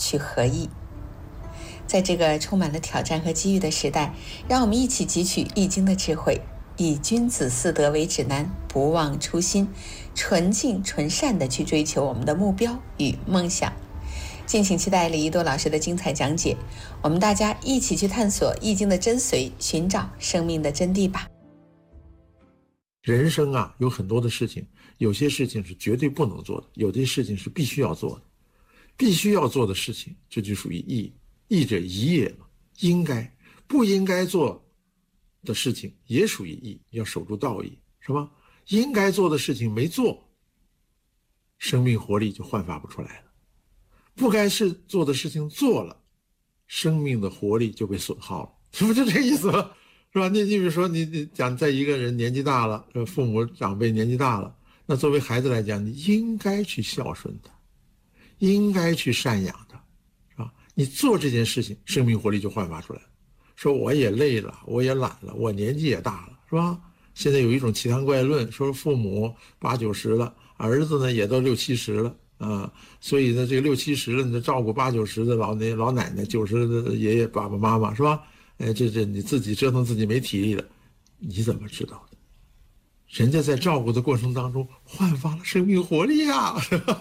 去合一。在这个充满了挑战和机遇的时代，让我们一起汲取易经的智慧，以君子四德为指南，不忘初心，纯净纯善地去追求我们的目标与梦想。敬请期待李一多老师的精彩讲解，我们大家一起去探索易经的真髓，寻找生命的真谛吧。 人生啊，有很多的事情，有些事情是绝对不能做的，有些事情是必须要做的。必须要做的事情，这就属于义。义者宜也嘛，应该。不应该做的事情也属于义，要守住道义，是吧？应该做的事情没做，生命活力就焕发不出来了。不该是做的事情做了，生命的活力就被损耗了，是不是这个意思吗？是吧？你比如说你讲，在一个人年纪大了，父母长辈年纪大了，那作为孩子来讲，你应该去孝顺他，应该去赡养他，是吧？你做这件事情，生命活力就焕发出来了。说我也累了，我也懒了，我年纪也大了，是吧？现在有一种奇谈怪论，说父母80、90了，儿子呢也都60、70了啊，所以呢这个60、70了，你照顾80、90的老奶奶，90的爷爷爸爸妈妈，是吧？这你自己折腾自己没体力了，你怎么知道的？人家在照顾的过程当中焕发了生命活力啊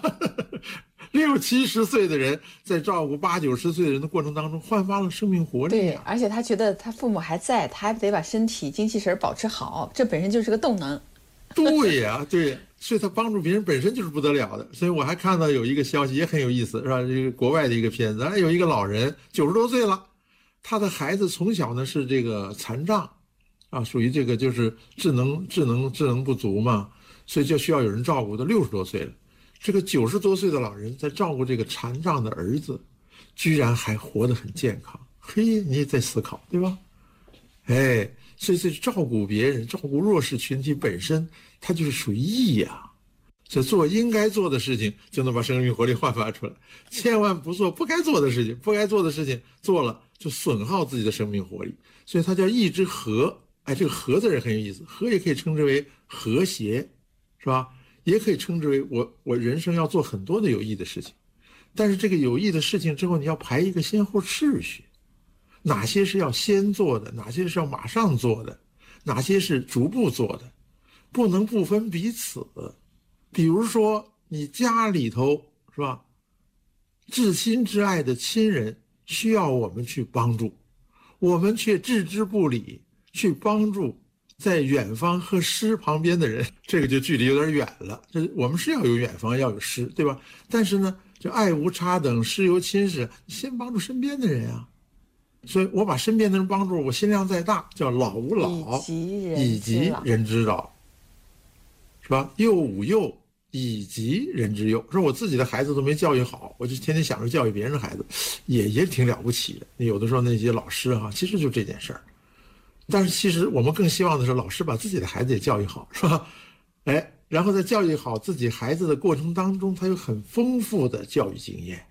！60、70岁的人在照顾80、90岁的人的过程当中焕发了生命活力。 对，而且他觉得他父母还在，他还得把身体精气神保持好，这本身就是个动能。 对呀，对，所以他帮助别人本身就是不得了的。所以我还看到有一个消息也很有意思，是吧？这个国外的一个片子，有一个老人90多岁了，他的孩子从小呢是这个残障啊，属于这个就是智能不足嘛，所以就需要有人照顾。都60多岁了。这个90多岁的老人在照顾这个残障的儿子，居然还活得很健康。嘿，你也在思考，对吧？所以照顾别人，照顾弱势群体本身，它就是属于义呀。所以做应该做的事情，就能把生命活力焕发出来。千万不做不该做的事情，不该做的事情做了就损耗自己的生命活力。所以它叫义之和。这个和字很有意思，和也可以称之为和谐，是吧？也可以称之为我人生要做很多的有益的事情，但是这个有益的事情之后，你要排一个先后次序，哪些是要先做的，哪些是要马上做的，哪些是逐步做的，不能不分彼此。比如说你家里头，是吧，至亲至爱的亲人需要我们去帮助，我们却置之不理，去帮助在远方和诗旁边的人，这个就距离有点远了。我们是要有远方，要有诗，对吧？但是呢，就爱无差等，诗由亲时，先帮助身边的人啊。所以我把身边的人帮助，我心量再大，叫老吾老，以及人之老，是吧？幼吾幼，以及人之幼。说我自己的孩子都没教育好，我就天天想着教育别人的孩子，也挺了不起的。有的时候那些老师其实就这件事儿。但是其实我们更希望的是老师把自己的孩子也教育好，是吧？然后在教育好自己孩子的过程当中，他有很丰富的教育经验。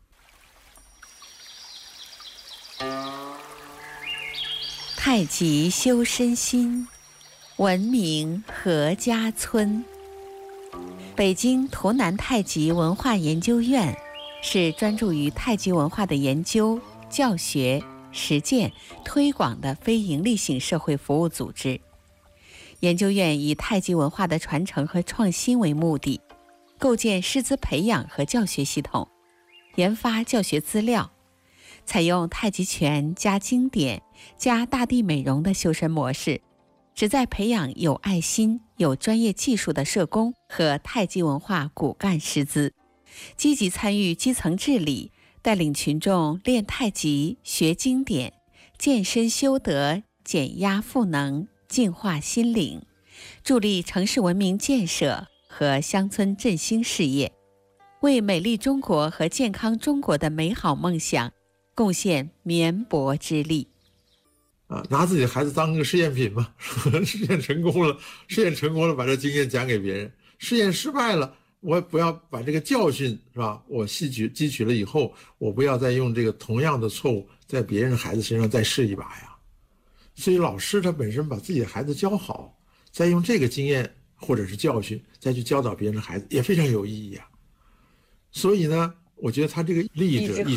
太极修身心，文明阖家村。北京图南太极文化研究院是专注于太极文化的研究、教学、实践、推广的非营利性社会服务组织。研究院以太极文化的传承和创新为目的，构建师资培养和教学系统，研发教学资料，采用太极拳加经典加大地美容的修身模式，旨在培养有爱心、有专业技术的社工和太极文化骨干师资，积极参与基层治理，带领群众练太极、学经典，健身修德，减压赋能，净化心灵，助力城市文明建设和乡村振兴事业，为美丽中国和健康中国的美好梦想贡献绵薄之力。 拿自己的孩子当个试验品嘛，试验成功了，把这经验讲给别人；试验失败了，我不要把这个教训，是吧？我汲取了以后，我不要再用这个同样的错误在别人的孩子身上再试一把呀。所以老师他本身把自己的孩子教好，再用这个经验或者是教训再去教导别人的孩子，也非常有意义啊。所以呢，我觉得他这个励志